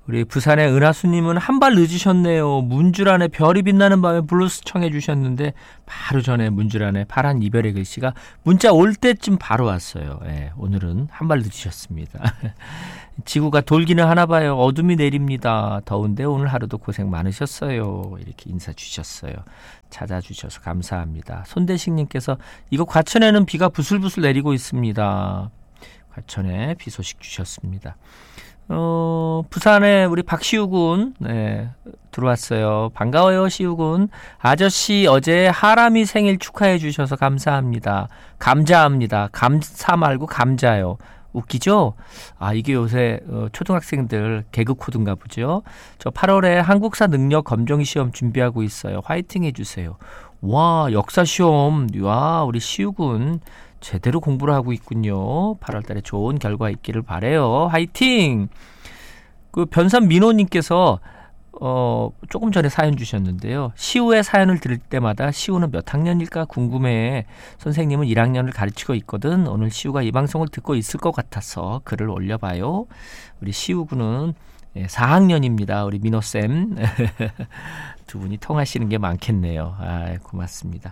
우리 부산의 은하수님은 한 발 늦으셨네요. 문주란의 별이 빛나는 밤에 블루스 청해 주셨는데 바로 전에 문주란의 파란 이별의 글씨가 문자 올 때쯤 바로 왔어요. 예, 오늘은 한 발 늦으셨습니다. 지구가 돌기는 하나 봐요. 어둠이 내립니다. 더운데 오늘 하루도 고생 많으셨어요. 이렇게 인사 주셨어요. 찾아주셔서 감사합니다. 손대식님께서 이거 과천에는 비가 부슬부슬 내리고 있습니다. 과천에 비 소식 주셨습니다. 부산에 우리 박시우 군, 네, 들어왔어요. 반가워요, 시우 군. 아저씨, 어제 하람이 생일 축하해 주셔서 감사합니다. 감자합니다. 감사 말고 감자요. 웃기죠? 아, 이게 요새 초등학생들 개그 코드인가 보죠. 저 8월에 한국사 능력 검정 시험 준비하고 있어요. 화이팅 해주세요. 와, 역사 시험. 와, 우리 시우 군. 제대로 공부를 하고 있군요. 8월 달에 좋은 결과 있기를 바라요. 화이팅! 그 변산 민호님께서 조금 전에 사연 주셨는데요. 시우의 사연을 들을 때마다 시우는 몇 학년일까 궁금해. 선생님은 1학년을 가르치고 있거든. 오늘 시우가 이 방송을 듣고 있을 것 같아서 글을 올려봐요. 우리 시우군은 4학년입니다. 우리 민호쌤. 두 분이 통하시는 게 많겠네요. 아, 고맙습니다.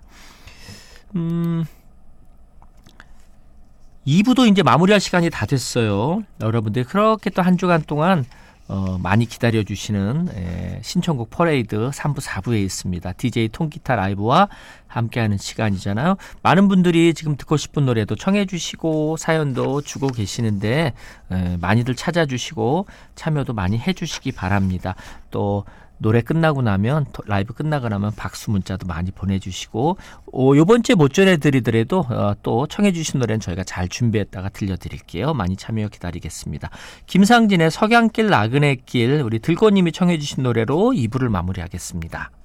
2부도 이제 마무리할 시간이 다 됐어요. 여러분들 그렇게 또 한 주간 동안 많이 기다려주시는 신청곡 퍼레이드 3부 4부에 있습니다. DJ 통기타 라이브와 함께하는 시간이잖아요. 많은 분들이 지금 듣고 싶은 노래도 청해 주시고 사연도 주고 계시는데 많이들 찾아주시고 참여도 많이 해주시기 바랍니다. 또 노래 끝나고 나면 라이브 끝나고 나면 박수 문자도 많이 보내주시고 요번 주에 못 전해드리더라도 또 청해 주신 노래는 저희가 잘 준비했다가 들려드릴게요. 많이 참여 기다리겠습니다. 김상진의 석양길 나그네길 우리 들꽃님이 청해 주신 노래로 2부를 마무리하겠습니다.